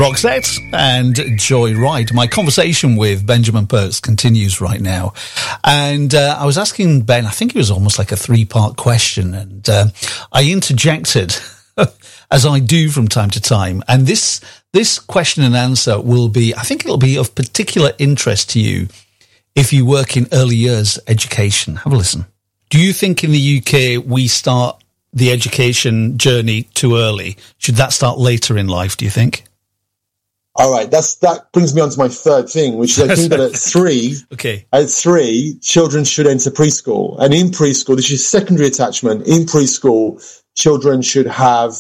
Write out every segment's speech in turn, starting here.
Roxette and Joy Ride. My conversation with Benjamin Perks continues right now. And I was asking Ben, I think it was almost like a 3-part question, and I interjected, as I do from time to time. And this question and answer will be, I think it'll be of particular interest to you if you work in early years education. Have a listen. Do you think in the UK we start the education journey too early? Should that start later in life, do you think? All right, that brings me on to my third thing, which is I think that at 3, children should enter preschool. And in preschool, this is secondary attachment. In preschool, children should have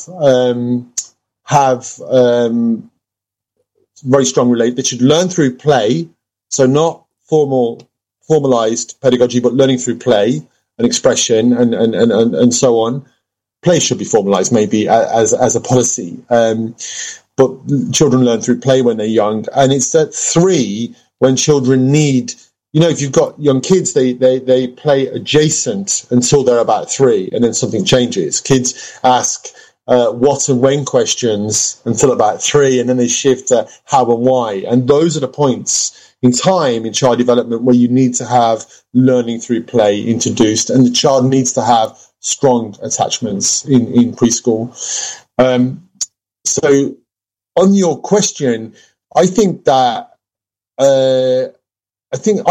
very strong they should learn through play, so not formalized pedagogy, but learning through play and expression and so on. Play should be formalized maybe as a policy. But children learn through play when they're young. And it's at 3 when children need, if you've got young kids, they play adjacent until they're about 3, and then something changes. Kids ask what and when questions until about 3, and then they shift to how and why. And those are the points in time in child development where you need to have learning through play introduced, and the child needs to have strong attachments in preschool. So on your question, I think that I think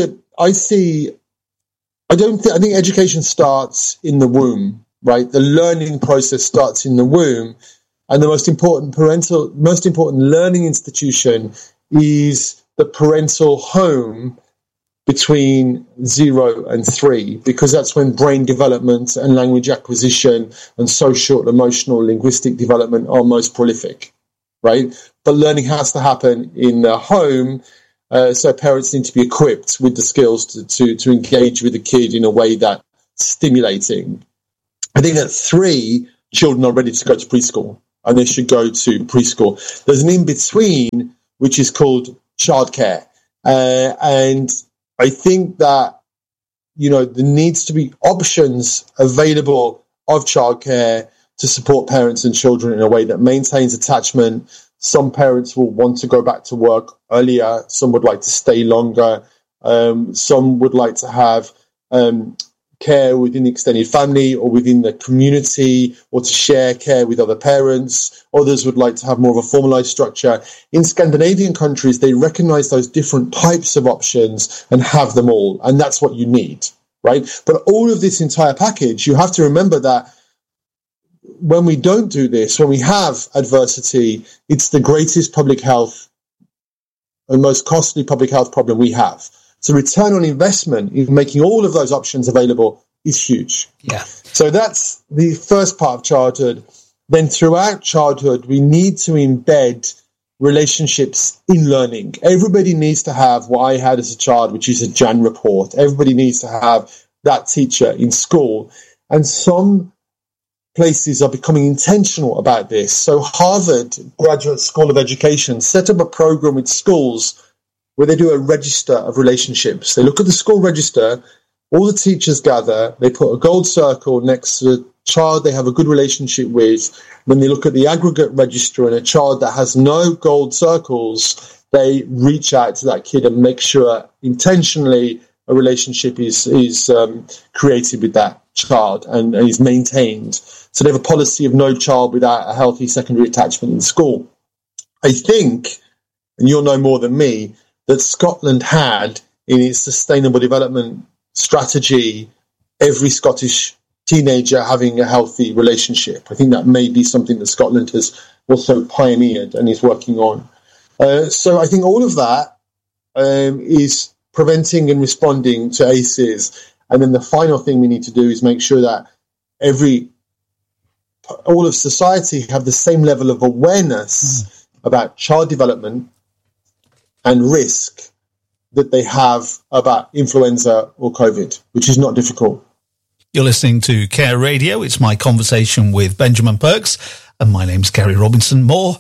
education starts in the womb, right? The learning process starts in the womb, and the most important learning institution is the parental home between 0 and 3, because that's when brain development and language acquisition and social, emotional, linguistic development are most prolific. Right, but learning has to happen in the home, so parents need to be equipped with the skills to engage with the kid in a way that's stimulating. I think at 3, children are ready to go to preschool, and they should go to preschool. There's an in-between, which is called childcare, and I think that, there needs to be options available of childcare to support parents and children in a way that maintains attachment. Some parents will want to go back to work earlier. Some would like to stay longer. Some would like to have care within the extended family or within the community, or to share care with other parents. Others would like to have more of a formalized structure. In Scandinavian countries, they recognize those different types of options and have them all. And that's what you need, right? But all of this entire package, you have to remember that when we don't do this, when we have adversity, it's the greatest public health and most costly public health problem we have. So return on investment in making all of those options available is huge. Yeah. So that's the first part of childhood. Then throughout childhood, we need to embed relationships in learning. Everybody needs to have what I had as a child, which is a Jan report. Everybody needs to have that teacher in school. And some places are becoming intentional about this. So Harvard Graduate School of Education set up a program with schools where they do a register of relationships. They look at the school register, all the teachers gather, they put a gold circle next to the child they have a good relationship with. When they look at the aggregate register and a child that has no gold circles, they reach out to that kid and make sure intentionally a relationship is created with that child and is maintained. So they have a policy of no child without a healthy secondary attachment in school. I think, and you'll know more than me, that Scotland had in its sustainable development strategy every Scottish teenager having a healthy relationship. I think that may be something that Scotland has also pioneered and is working on. So I think all of that is preventing and responding to ACEs. And then the final thing we need to do is make sure that all of society have the same level of awareness about child development and risk that they have about influenza or COVID, which is not difficult. You're listening to Care Radio. It's my conversation with Benjamin Perks, and my name's Gary Robinson. More